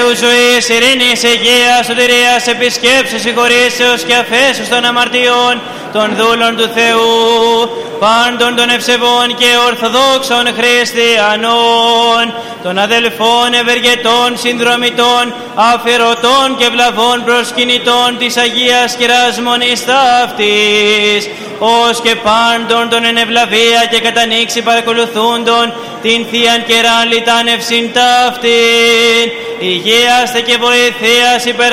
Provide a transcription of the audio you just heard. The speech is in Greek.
Θεού ζωής, ειρήνης, υγείας, σωτηρίας, επισκέψεως, συγχωρήσεως και αφέσεως των αμαρτιών των δούλων του Θεού, πάντων των ευσεβών και ορθοδόξων χριστιανών, των αδελφών ευεργετών, συνδρομητών, αφιερωτών και βλαβών προσκυνητών της Αγίας Κυράς Μονής ταύτης, ως και πάντων των εν ευλαβία και κατανοίξει παρακολουθούντων την Θείαν Καιράν λιτάνευσιν ταύτην, υγείας και βοηθείας υπέρ